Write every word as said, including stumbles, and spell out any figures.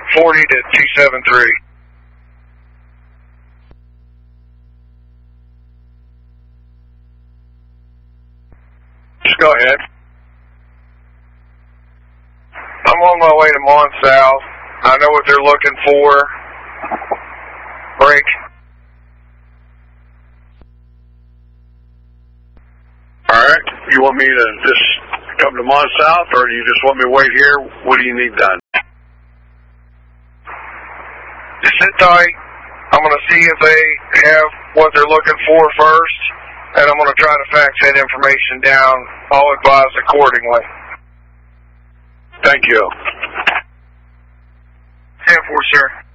forty to two seven three. Just go ahead. I'm on my way to Mon South. I know what they're looking for. Break. Alright. You want me to just come to Mon South, or do you just want me to wait here? What do you need done? Just sit tight. I'm going to see if they have what they're looking for first, and I'm going to try to fax that information down. I'll advise accordingly. Thank you. ten four, sir.